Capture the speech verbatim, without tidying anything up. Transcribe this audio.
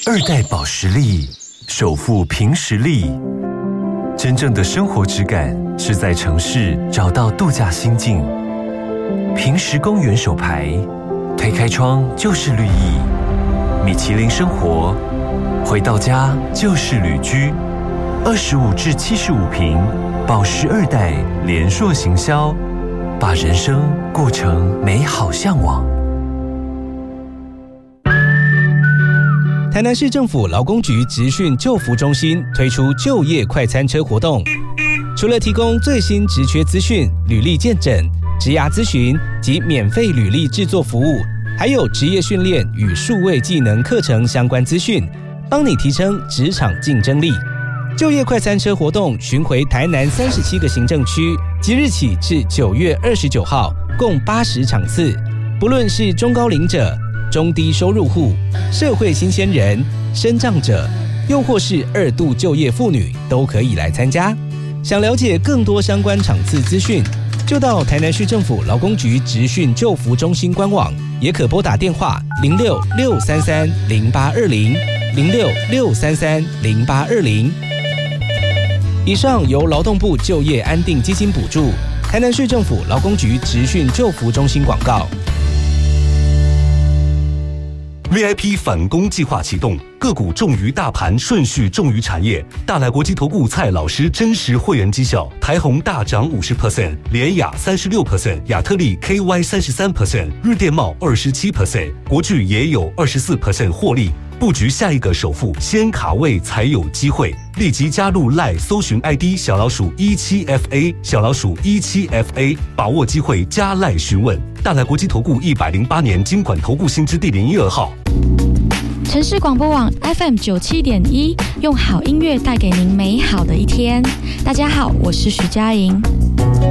二代保时力，首富凭实力。真正的生活质感是在城市找到度假心境。平实公园手牌，推开窗就是绿意。米其林生活，回到家就是旅居。二十五至七十五平，保时二代联硕行销，把人生过成美好向往。 台南市政府劳工局职训就服中心推出就业快餐车活动，除了提供最新职缺资讯、履历健诊、职涯咨询及免费履历制作服务，还有职业训练与数位技能课程相关资讯，帮你提升职场竞争力。就业快餐车活动巡回台南三十七个行政区，即日起至九月二十九号，共八十场次。不论是中高龄者、中低收入户、社会新鲜人、身障者，又或是二度就业妇女，都可以来参加。想了解更多相关场次资讯，就到台南市政府劳工局职训就服中心官网，也可拨打电话零六六三三零八二零零六六三三零八二零。以上由劳动部就业安定基金补助，台南市政府劳工局职训就服中心广告。 V I P 反攻计划启动，个股重于大盘，顺序重于产业。大来国际投顾蔡老师真实会员绩效，台宏大涨 百分之五十， 联亚 百分之三十六， 亚特力 K Y 三十三 percent， 日电贸 百分之二十七， 国巨也有 百分之二十四 获利。布局下一个首富，先卡位才有机会。立即加入 LINE 搜寻 I D 小老鼠一七 F A 小老鼠一七 F A， 把握机会加 LINE 询问。大来国际投顾一百零八年金管投顾新字第零一二号。 城市广播网 F M 九七点一，用好音乐带给您美好的一天。大家好，我是徐佳莹。